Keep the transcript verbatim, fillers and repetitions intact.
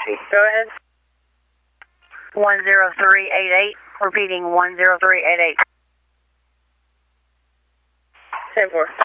Go ahead. one zero three eight eight. Repeating one zero three eight eight. ten four.